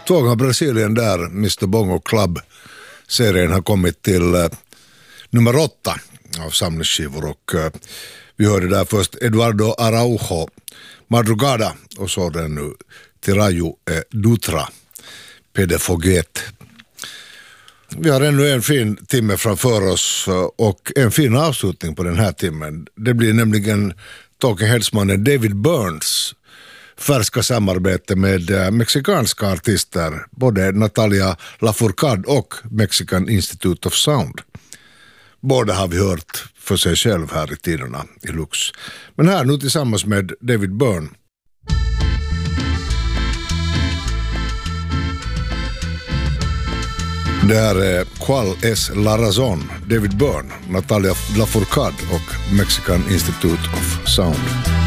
två gånger Brasilien där, Mr. Bongo Club. Serien har kommit till nummer 8 av samlingsskivor och vi hörde där först Eduardo Araujo, Madrugada och så den nu Tirayu Dutra, Pedefoget. Vi har ännu en fin timme framför oss och en fin avslutning på den här timmen. Det blir nämligen Talking Heads-mannen David Byrnes färska samarbete med mexikanska artister, både Natalia Lafourcade och Mexican Institute of Sound. Båda har vi hört för sig själv här i tiderna i Lux. Men här nu tillsammans med David Byrne. Det här är Qual es la razón, David Byrne, Natalia Lafourcade och Mexican Institute of Sound.